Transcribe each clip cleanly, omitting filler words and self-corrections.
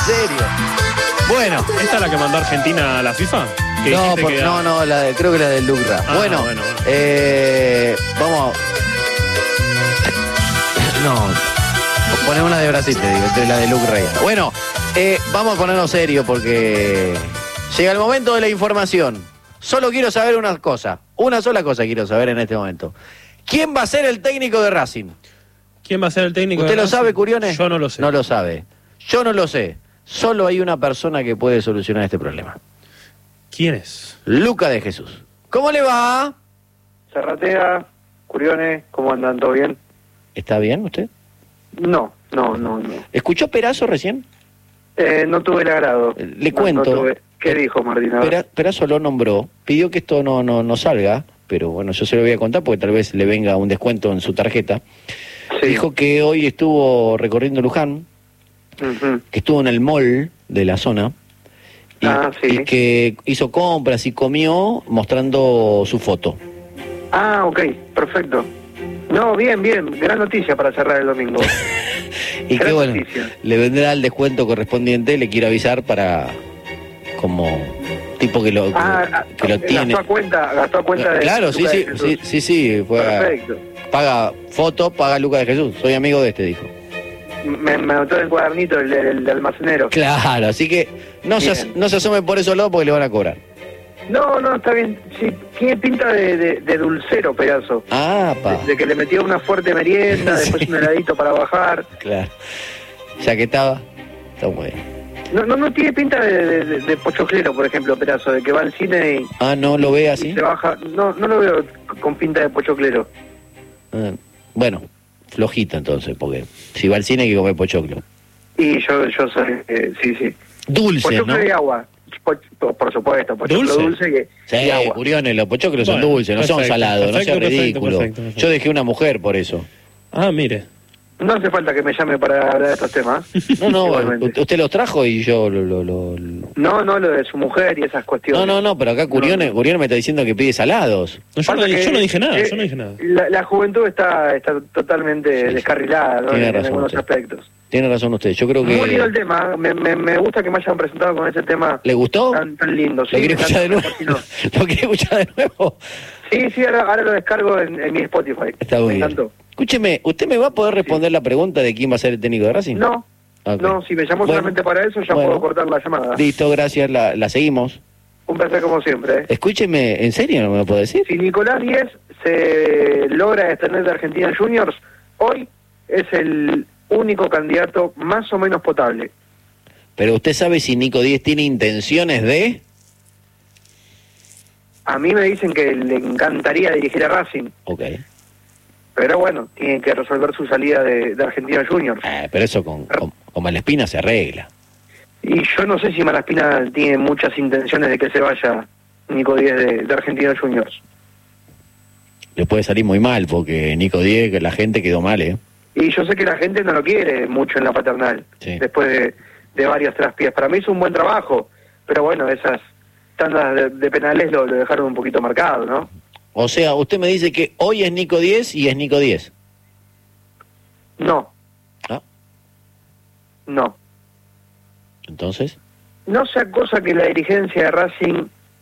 serio. Bueno. ¿Esta es la que mandó Argentina a la FIFA? No, creo que la del Lucra. Bueno. Vamos. No. Poné una de Brasil, te digo, entre la de Luc Rey. Bueno, vamos a ponernos serio porque llega el momento de la información. Solo quiero saber una cosa. Una sola cosa quiero saber en este momento. ¿Quién va a ser el técnico de Racing? ¿Quién va a ser el técnico de Racing? ¿Usted lo sabe, Curione? Yo no lo sé. No lo sabe. Yo no lo sé. Solo hay una persona que puede solucionar este problema. ¿Quién es? Luca de Jesús. ¿Cómo le va? Serratea, Curione, ¿cómo andan? ¿Todo bien? ¿Está bien usted? No. ¿Escuchó Perazo recién? No tuve el agrado. Le cuento. ¿Qué dijo Martín? Perazo lo nombró, pidió que esto no salga, pero bueno, yo se lo voy a contar porque tal vez le venga un descuento en su tarjeta. Sí. Dijo que hoy estuvo recorriendo Luján, que estuvo en el mall de la zona, y que hizo compras y comió mostrando su foto. Ah, ok, perfecto. No, bien, gran noticia para cerrar el domingo. Y que bueno, le vendrá el descuento correspondiente, le quiero avisar para como tipo que lo tiene. Gastó a cuenta de claro, sí, perfecto. Paga foto, paga Lucas de Jesús. Soy amigo de este, dijo. Me anotó en el cuadernito el almacenero. Claro, así que no se asome por eso porque le van a cobrar. No, está bien. Sí, tiene pinta de dulcero, Pedazo. De que le metió una fuerte merienda, después un heladito para bajar. Claro. Ya que está muy bien. No tiene pinta de pochoclero, por ejemplo, Pedazo, de que va al cine y... ¿no lo ve así? Se baja. No lo veo con pinta de pochoclero. Bueno, flojito entonces, porque si va al cine hay que comer pochoclo. Y yo sé, sí. Dulce, pochoclo, ¿no? Y agua. Por supuesto, pochoclo dulce y agua. Curione, los pochoclos son dulces, no son salados, no sea ridículo. Perfecto. Yo dejé una mujer por eso. Mire. No hace falta que me llame para hablar de estos temas. No, usted los trajo y yo lo... No, lo de su mujer y esas cuestiones. No, pero acá Curione me está diciendo que pide salados. Yo no dije nada, La juventud está totalmente descarrilada, ¿no? Tiene en razón algunos usted. aspectos. Tiene razón usted, yo creo que... Muy lindo el tema, me gusta que me hayan presentado con ese tema. ¿Le gustó? Tan lindo, sí. ¿Lo quiere escuchar de nuevo? ¿Lo quiere escuchar de nuevo? Sí, ahora lo descargo en mi Spotify. Está muy bien. Escúcheme, ¿usted me va a poder responder la pregunta de quién va a ser el técnico de Racing? No, si me llamó solamente para eso ya puedo cortar la llamada. Listo, gracias, la seguimos. Un placer como siempre. Escúcheme, ¿en serio no me lo puede decir? Si Nicolás Díez se logra extender de Argentina Juniors, hoy es el único candidato más o menos potable. Pero usted sabe si Nico Díez tiene intenciones de... A mí me dicen que le encantaría dirigir a Racing. Ok. Pero bueno, tiene que resolver su salida de Argentina Juniors. Pero eso con Malaspina se arregla. Y yo no sé si Malaspina tiene muchas intenciones de que se vaya Nico Díez de Argentina Juniors. Le puede salir muy mal porque Nico Díez, que la gente quedó mal, ¿eh? Y yo sé que la gente no lo quiere mucho en la paternal, después de varios traspiés. Para mí es un buen trabajo, pero bueno, esas tandas de penales lo dejaron un poquito marcado, ¿no? O sea, usted me dice que hoy es Nico Díez y es Nico Díez. No. No. ¿Entonces? No sea cosa que la dirigencia de Racing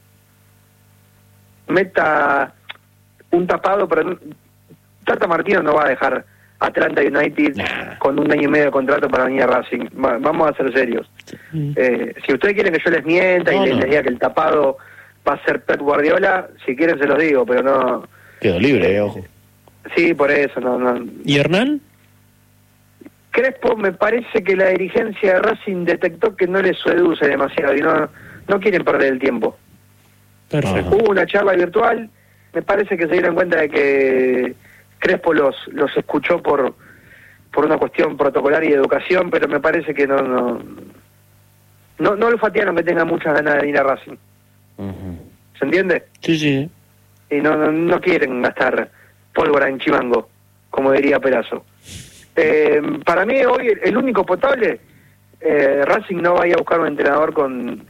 meta un tapado, pero Tata Martino no va a dejar Atlanta United con 1 año y medio de contrato para venir a Racing. Vamos a ser serios. Si ustedes quieren que yo les mienta y les diga que el tapado va a ser Pep Guardiola, si quieren se los digo, pero no... Quedó libre, ojo. Sí, por eso, no. ¿Y Hernán? Crespo, me parece que la dirigencia de Racing detectó que no les seduce demasiado y no quieren perder el tiempo. Perfecto. Hubo una charla virtual, me parece que se dieron cuenta de que Crespo los escuchó por una cuestión protocolar y de educación, pero me parece que no lo fatearon que tenga muchas ganas de ir a Racing. ¿Se entiende? Sí. Y no quieren gastar pólvora en chimango, como diría Perazo. Para mí hoy el único potable, Racing no vaya a buscar un entrenador con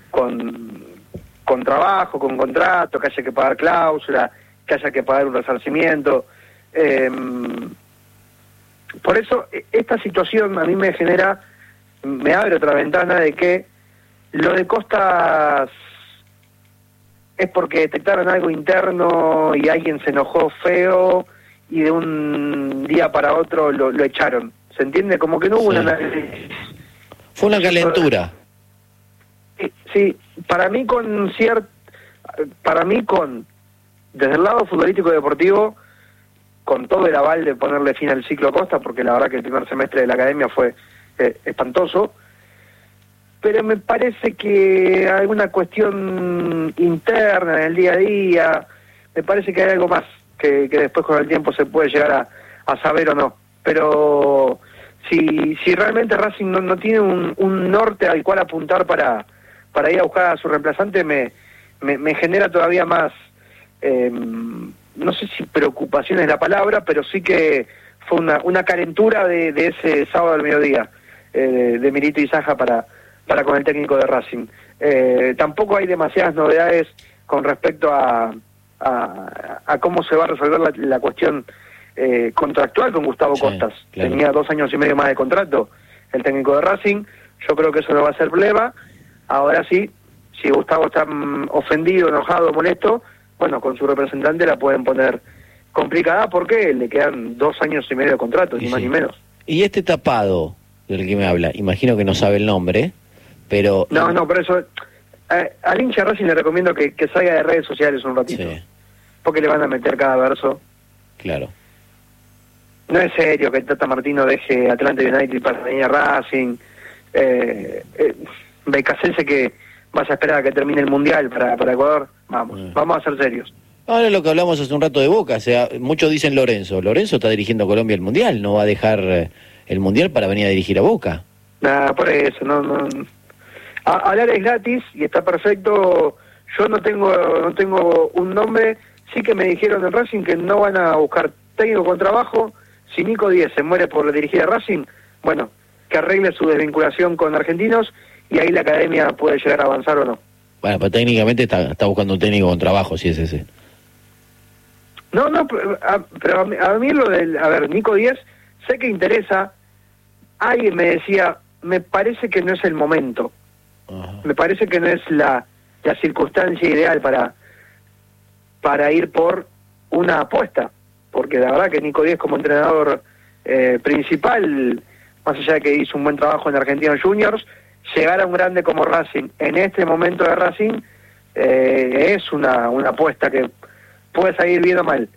trabajo, con contrato, que haya que pagar cláusula, que haya que pagar un resarcimiento. Por eso esta situación a mí me genera me abre otra ventana de que lo de Costas es porque detectaron algo interno y alguien se enojó feo y de un día para otro lo echaron. ¿Se entiende? Como que no hubo una... Fue una calentura. Sí, para mí desde el lado futbolístico y deportivo, con todo el aval de ponerle fin al ciclo Costa, porque la verdad que el primer semestre de la academia fue espantoso, pero me parece que hay alguna cuestión interna en el día a día, me parece que hay algo más que después con el tiempo se puede llegar a saber o no, pero si realmente Racing no tiene un norte al cual apuntar para ir a buscar a su reemplazante, me genera todavía más, no sé si preocupación es la palabra, pero sí que fue una calentura de ese sábado al mediodía, de Milito y Saja para con el técnico de Racing. Tampoco hay demasiadas novedades con respecto a cómo se va a resolver la cuestión contractual con Gustavo Costas. Claro. Tenía 2 años y medio más de contrato el técnico de Racing, yo creo que eso no va a ser problema. Ahora sí, si Gustavo está ofendido, enojado, molesto, bueno, con su representante la pueden poner complicada porque le quedan 2 años y medio de contrato, ni más ni menos. Y este tapado del que me habla, imagino que no sabe el nombre, pero... No, por eso, al hincha Racing le recomiendo que salga de redes sociales un ratito, porque le van a meter cada verso. Claro. No es serio que Tata Martino deje Atlanta United para venir a Racing. Becasese que vas a esperar a que termine el Mundial para Ecuador. Vamos a ser serios. Ahora lo que hablamos hace un rato de Boca, o sea, muchos dicen Lorenzo está dirigiendo a Colombia el Mundial, no va a dejar el Mundial para venir a dirigir a Boca. Nada, por eso, no. Hablar es gratis y está perfecto. Yo no tengo un nombre, sí que me dijeron en Racing que no van a buscar técnico con trabajo. Si Nico Díez se muere por dirigir a Racing, bueno, que arregle su desvinculación con Argentinos y ahí la academia puede llegar a avanzar o no. Bueno, pero técnicamente está buscando un técnico con trabajo, si es ese. No, pero a mí lo del... A ver, Nico Díez, sé que interesa. Alguien me decía, me parece que no es el momento. Ajá. Me parece que no es la circunstancia ideal para ir por una apuesta. Porque la verdad que Nico Díez como entrenador principal, más allá de que hizo un buen trabajo en Argentinos Juniors, llegar a un grande como Racing en este momento de Racing es una apuesta que puede salir bien o mal.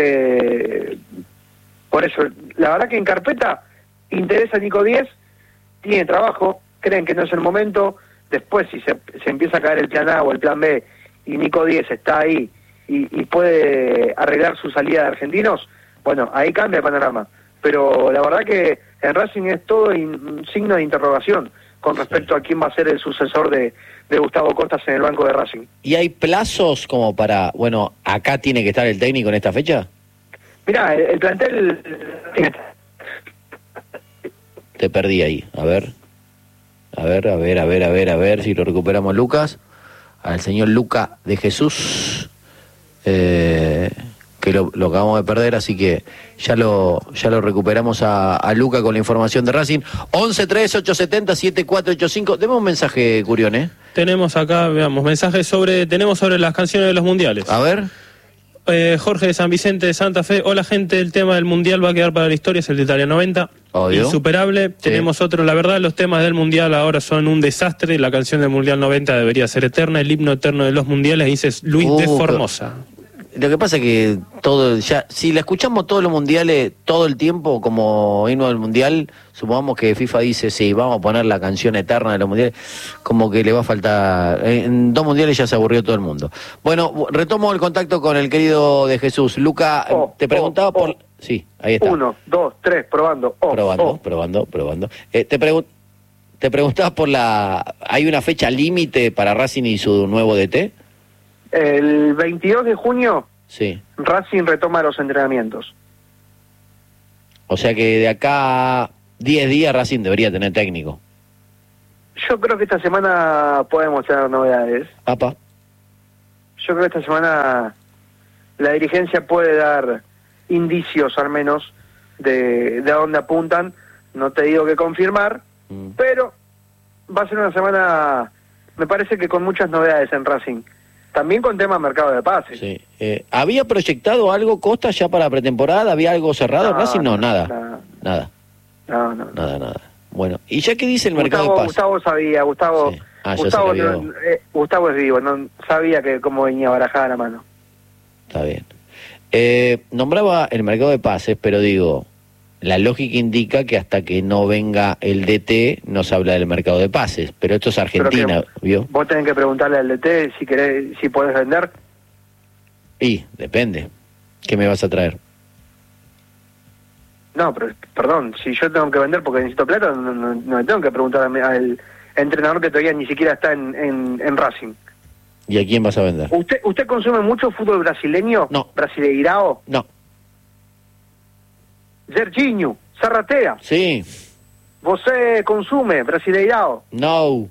Por eso, la verdad que en carpeta interesa a Nico Díez, tiene trabajo, creen que no es el momento. Después, si se empieza a caer el plan A o el plan B y Nico Díez está ahí y puede arreglar su salida de Argentinos, bueno, ahí cambia el panorama. Pero la verdad que en Racing es todo un signo de interrogación con respecto a quién va a ser el sucesor de Gustavo Costas en el banco de Racing. ¿Y hay plazos como para, bueno, acá tiene que estar el técnico en esta fecha? Mirá, el plantel... Te perdí ahí, a ver si lo recuperamos, Lucas, al señor Luca de Jesús, que lo acabamos de perder, así que ya lo recuperamos a Luca con la información de Racing. 11-3-870-7485. Deme un mensaje, Curión, Tenemos acá, veamos, mensajes sobre las canciones de los mundiales. A ver. Jorge de San Vicente de Santa Fe. Hola, gente, el tema del mundial va a quedar para la historia, es el de Italia 90. Obvio. Insuperable. Sí. Tenemos otro, la verdad, los temas del mundial ahora son un desastre. La canción del mundial 90 debería ser eterna. El himno eterno de los mundiales, dice Luis de Formosa. Lo que pasa es que si la escuchamos todos los mundiales todo el tiempo como himno del mundial, supongamos que FIFA dice, sí, vamos a poner la canción eterna de los mundiales, como que le va a faltar. En 2 mundiales ya se aburrió todo el mundo. Bueno, retomo el contacto con el querido de Jesús. Luca, te preguntaba por... Sí, ahí está. 1, 2, 3, probando. Probando. Te preguntaba por ¿hay una fecha límite para Racing y su nuevo DT? El 22 de junio, sí, Racing retoma los entrenamientos. O sea que de acá a 10 días Racing debería tener técnico. Yo creo que esta semana podemos tener novedades. Apa. Yo creo que esta semana la dirigencia puede dar indicios al menos de a dónde apuntan. No te digo que confirmar, Pero va a ser una semana, me parece que con muchas novedades en Racing. También con tema mercado de pases. Sí. ¿Había proyectado algo Costa ya para pretemporada? ¿Había algo cerrado en Racing? No, nada. Nada. Nada. Bueno, y ya que dice el mercado de pases. Gustavo sabía, Gustavo. Sí. Gustavo es vivo, no sabía que cómo venía barajada la mano. Está bien. Nombraba el mercado de pases, pero digo, la lógica indica que hasta que no venga el DT no se habla del mercado de pases, pero esto es Argentina, ¿vio? Vos tenés que preguntarle al DT si querés, si podés vender. Y depende. ¿Qué me vas a traer? No, pero perdón, si yo tengo que vender porque necesito plata, no le tengo que preguntar al entrenador que todavía ni siquiera está en Racing. ¿Y a quién vas a vender? ¿Usted consume mucho fútbol brasileño? No. ¿Brasileirao? No. Serginho, Zarratea. Sí. ¿Você consume Brasileirao? No.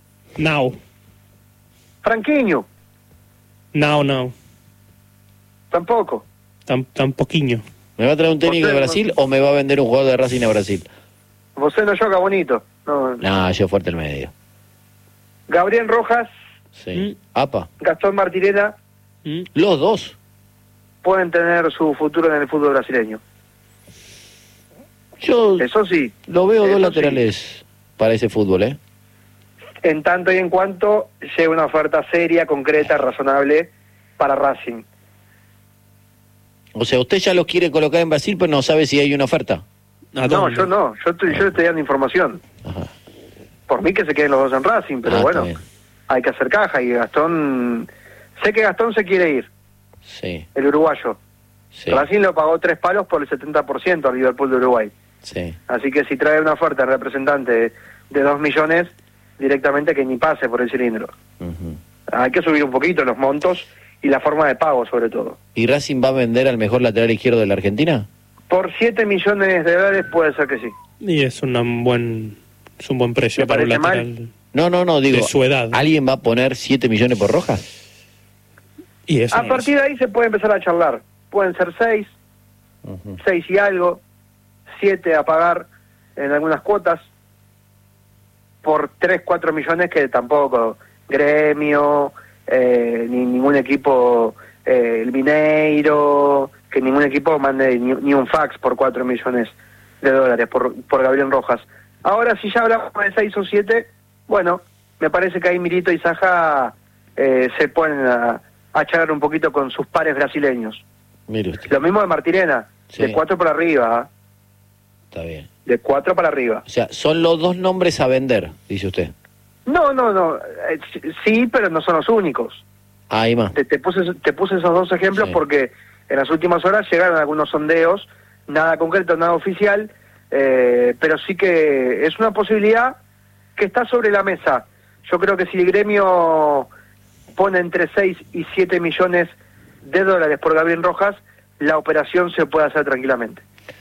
Franquinho. No. Tampoco. Tan poquinho. ¿Me va a traer un técnico de Brasil o me va a vender un jugador de Racing a Brasil? ¿Você no juega bonito? No, yo fuerte el medio. Gabriel Rojas. Sí. Apa. Gastón Martirena. Los dos. Pueden tener su futuro en el fútbol brasileño. Yo eso sí. Lo veo dos laterales para ese fútbol, ¿eh? En tanto y en cuanto llegue una oferta seria, concreta, razonable para Racing. O sea, usted ya los quiere colocar en Brasil, pero no sabe si hay una oferta. No, yo no. Yo estoy dando información. Ajá. Por mí que se queden los dos en Racing, pero bueno, hay que hacer caja y Gastón... Sé que Gastón se quiere ir. Sí. El uruguayo. Sí. Racing lo pagó 3 palos por el 70% al Liverpool de Uruguay. Sí. Así que si trae una oferta representante de 2 millones, directamente que ni pase por el cilindro. Hay que subir un poquito los montos y la forma de pago, sobre todo. ¿Y Racing va a vender al mejor lateral izquierdo de la Argentina? Por 7 millones de dólares puede ser que sí. Y es un buen precio para un lateral. No, digo, de su edad. ¿Alguien va a poner 7 millones por Rojas? Y eso a partir de ahí se puede empezar a charlar. Pueden ser 6, 6 y algo, 7 a pagar en algunas cuotas, por 3, 4 millones que tampoco Gremio, ni ningún equipo, el Mineiro, que ningún equipo mande ni un fax por 4 millones de dólares por Gabriel Rojas. Ahora, si ya hablamos de 6 o 7, bueno, me parece que ahí Milito y Saja se ponen a charlar un poquito con sus pares brasileños. Mire usted. Lo mismo de Martirena, sí. De 4 para arriba. Está bien. De 4 para arriba. O sea, son los dos nombres a vender, dice usted. No. Sí, pero no son los únicos. Ahí más. Te puse esos dos ejemplos porque en las últimas horas llegaron algunos sondeos, nada concreto, nada oficial, pero sí que es una posibilidad que está sobre la mesa. Yo creo que si el Gremio pone entre 6 y 7 millones de dólares por Gabriel Rojas, la operación se puede hacer tranquilamente.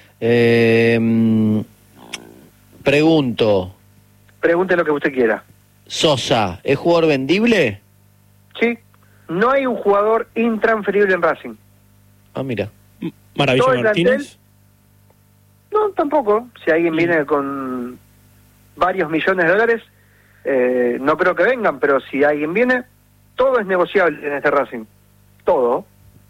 Pregunto. Pregunte lo que usted quiera. Sosa, ¿es jugador vendible? Sí. No hay un jugador intransferible en Racing. Ah, mira. Maravilla Martínez. No, tampoco. Si alguien viene con varios millones de dólares, no creo que vengan, pero si alguien viene, todo es negociable en este Racing. Todo.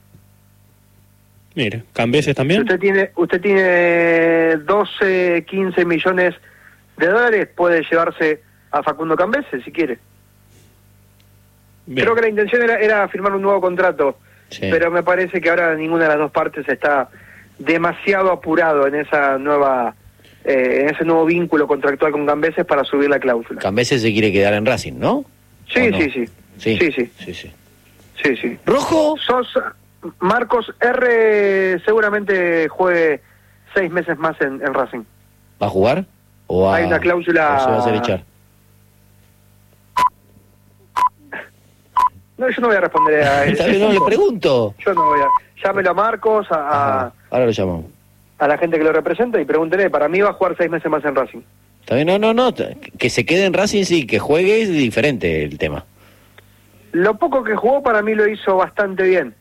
Mire, ¿Cambeses también? Usted tiene 12, 15 millones de dólares, puede llevarse a Facundo Cambeses si quiere. Bien. Creo que la intención era firmar un nuevo contrato, pero me parece que ahora ninguna de las dos partes está demasiado apurado en esa nueva en ese nuevo vínculo contractual con Cambeses para subir la cláusula. Cambeses se quiere quedar en Racing, ¿no? Sí, no? Sí. ¿Rojo? Sosa, Marcos R seguramente juegue 6 meses más en Racing. ¿Va a jugar? Hay una cláusula... ¿O se va a hacer echar? No, yo no voy a responder a eso. No le pregunto. Yo no voy a... Llámelo a Marcos, ahora lo llamamos. A la gente que lo representa y pregúntele, para mí va a jugar 6 meses más en Racing. Está bien, no. Que se quede en Racing, sí, que juegue es diferente el tema. Lo poco que jugó para mí lo hizo bastante bien.